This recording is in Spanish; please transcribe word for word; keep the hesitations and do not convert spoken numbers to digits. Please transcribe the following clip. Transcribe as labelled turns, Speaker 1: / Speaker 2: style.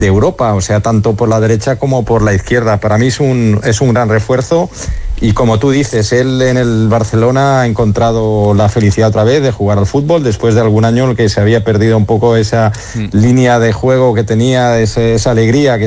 Speaker 1: de Europa, o sea, tanto por la derecha como por la izquierda. Para mí es un, es un gran refuerzo y como tú dices, él en el Barcelona ha encontrado la felicidad otra vez de jugar al fútbol después de algún año en el que se había perdido un poco esa mm. línea de juego que tenía, esa, esa alegría que